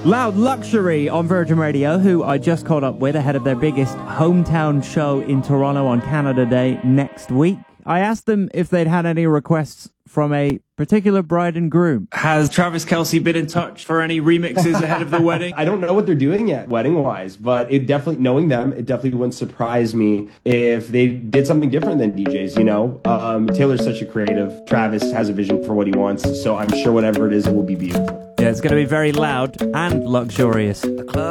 Loud Luxury on Virgin Radio, who I just caught up with ahead of their biggest hometown show in Toronto on Canada Day next week. I asked them if they'd had any requests from a particular bride and groom. Has Travis Kelce been in touch for any remixes ahead of the wedding? I don't know what they're doing yet, wedding-wise, but it definitely, knowing them, it definitely wouldn't surprise me if they did something different than DJs, you know? Taylor's such a creative. Travis has a vision for what he wants, so I'm sure whatever it is, it will be beautiful. Yeah, it's going to be very loud and luxurious.